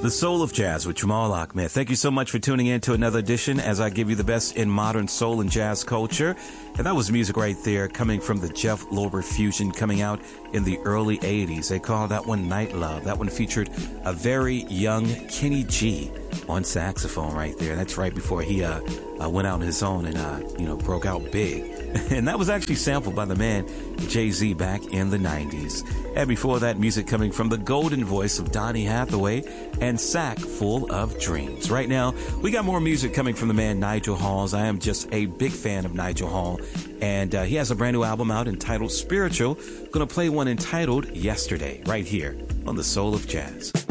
The Soul of Jazz with Jamal Ahmed. Thank you so much for tuning in to another edition as I give you the best in modern soul and jazz culture. And that was music right there coming from the Jeff Lorber Fusion coming out in the early 80s. They call that one Night Love. That one featured a very young Kenny G on saxophone right there. That's right before he went out on his own and, broke out big. And that was actually sampled by the man Jay-Z back in the 90s. And before that, music coming from the golden voice of Donny Hathaway and Sack Full of Dreams. Right now, we got more music coming from the man Nigel Hawes. I am just a big fan of Nigel Hall. And he has a brand new album out entitled Spiritual. Going to play one entitled Yesterday right here on The Soul of Jazz.